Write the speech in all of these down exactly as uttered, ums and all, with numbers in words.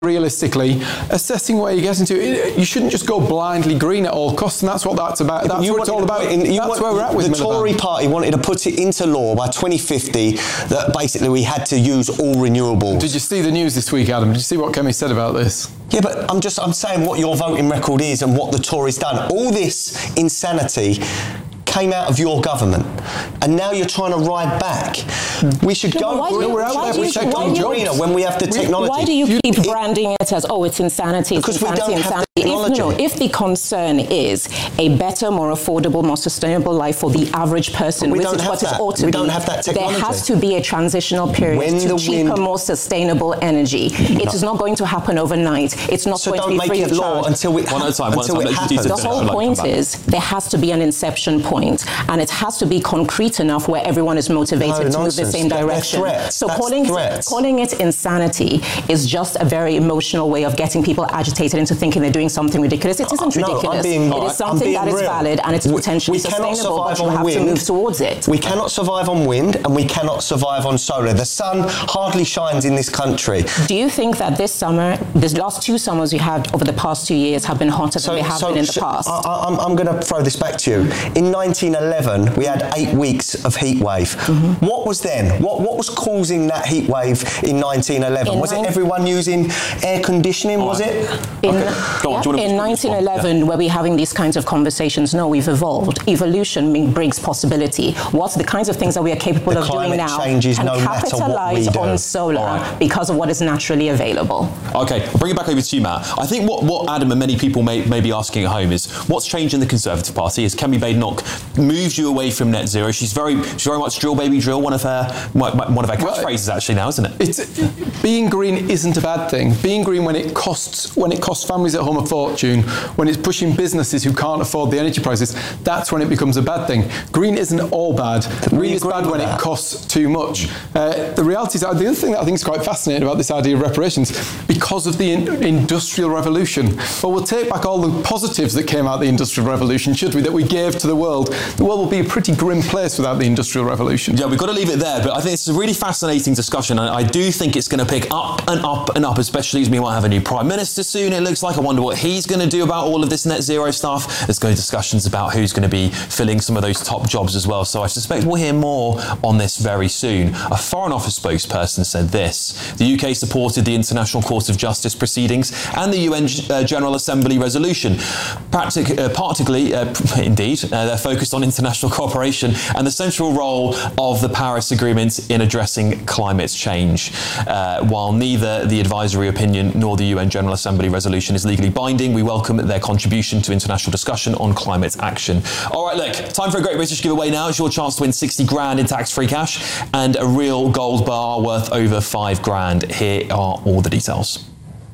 realistically, assessing where you're getting to. You shouldn't just go blindly green at all costs, and that's what that's about. That's you what it's all about. In, that's want, where we're at with the Tory party wanted to put it into law by twenty fifty that basically we had to use all renewables. Did you see the news this week, Adam? Did you see what Kemi said about this? Yeah, but I'm just I'm saying what your voting record is and what the Tories done. All this insanity came out of your government, and now you're trying to ride back. We should no, go green. We should go greener when we have the technology. Why do you keep branding it as, oh, it's insanity, it's because insanity, we don't insanity? Have technology. If, no, if the concern is a better, more affordable, more sustainable life for the average person, we which don't is have what that. it ought to we be, don't have that technology. There has to be a transitional period when to the cheaper, wind... more sustainable energy. It no. is not going to happen overnight. It's not so going don't to be make free it of law charge. until we one at a time. One at a time. Happens. The whole point is there has to be an inception point, and it has to be concrete enough where everyone is motivated no, to nonsense. move the same direction. Threats. So That's calling threats. calling it insanity is just a very emotional way of getting people agitated into thinking they're doing something ridiculous. It isn't no, ridiculous. I'm being, it is something that is real. valid and it's potentially we sustainable, but you on have wind. to move towards it. We cannot survive on wind, and we cannot survive on solar. The sun hardly shines in this country. Do you think that this summer, the last two summers we had over the past two years have been hotter so, than they have so been in the sh- past? I, I'm, I'm going to throw this back to you. In nineteen eleven, we had eight weeks of heat wave. Mm-hmm. What was then? What, what was causing that heat wave in nineteen eleven? In was it everyone using air conditioning, oh, was it? In, okay. Go on, yeah, in nineteen eleven, yeah. were we having these kinds of conversations? No, we've evolved. Evolution brings possibility. What's the kinds of things that we are capable the of doing now changes and no capitalize on solar right. because of what is naturally available. Okay, I'll bring it back over to you, Matt. I think what, what Adam and many people may, may be asking at home is, what's changed in the Conservative Party? Has Kemi Badenoch moved you away from net zero? She's very, she's very much drill, baby, drill, one of her, one of her catchphrases well, actually now, isn't it? It's, being green isn't a bad thing. Being green when it costs when it costs families at home a fortune, when it's pushing businesses who can't afford the energy prices, that's when it becomes a bad thing. Green isn't all bad. Green is bad when that? It costs too much. Uh, the reality is, the other thing that I think is quite fascinating about this idea of reparations, because of the in- industrial revolution, well, we'll take back all the positives that came out of the industrial revolution, should we, that we gave to the world. The world will be a pretty grim place without the industrial revolution. Yeah, we've got to leave it there, but I think it's a really fascinating discussion, and I do think it's going to pick up and up and up, especially as we might have a new Prime Minister soon, it looks like. I wonder what he's going to do about all of this net zero stuff. There's going to be discussions about who's going to be filling some of those top jobs as well, so I suspect we'll hear more on this very soon. A Foreign Office spokesperson said this: the U K supported the International Court of Justice proceedings and the U N uh, General Assembly resolution. Practic- uh, particularly, uh, indeed, uh, they're focused on international cooperation and the central role of the Paris Agreement in addressing climate change. Uh, while neither the advisory opinion nor the U N General Assembly resolution is legally binding, we welcome their contribution to international discussion on climate action. All right, look, time for a Great British giveaway now. It's your chance to win sixty grand in tax-free cash and a real gold bar worth over five grand. Here are all the details.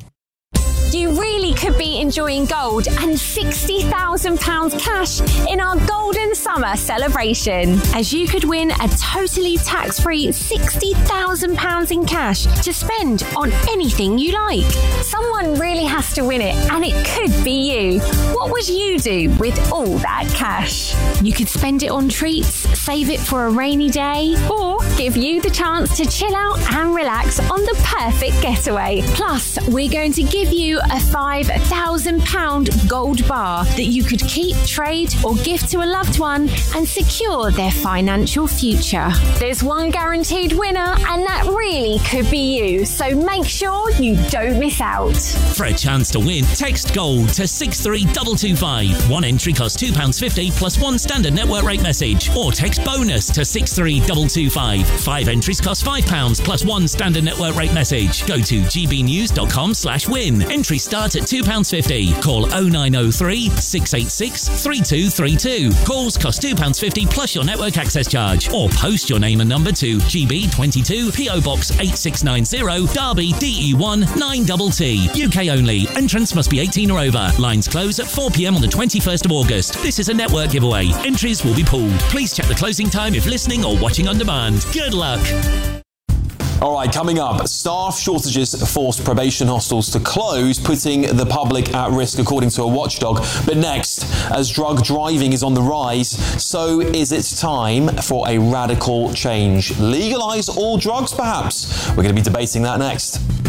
You really could be enjoying gold and sixty thousand pounds cash in our Golden Summer celebration, as you could win a totally tax-free sixty thousand pounds in cash to spend on anything you like. Someone really has to win it, and it could be you. What would you do with all that cash? You could spend it on treats, save it for a rainy day, or give you the chance to chill out and relax on the perfect getaway. Plus, we're going to give you a five thousand pounds gold bar that you could keep, trade or gift to a loved one and secure their financial future. There's one guaranteed winner, and that really could be you, so make sure you don't miss out. For a chance to win, text GOLD to six three two two five. One entry costs two pounds fifty plus one standard network rate message, or text BONUS to six three two two five. Five entries cost five pounds plus one standard network rate message. Go to gbnews.com slash win. Entry start at two pounds fifty. Call oh nine oh three, six eight six, three two three two. Calls cost two pounds fifty plus your network access charge. Or post your name and number to G B twenty-two, P O Box eight six nine zero, Derby, D E one nine T T. U K only. Entrance must be eighteen or over. Lines close at four p.m. on the twenty-first of August. This is a network giveaway. Entries will be pooled. Please check the closing time if listening or watching on demand. Good luck. All right, coming up, staff shortages forced probation hostels to close, putting the public at risk, according to a watchdog. But next, as drug driving is on the rise, so is it time for a radical change. Legalise all drugs, perhaps? We're going to be debating that next.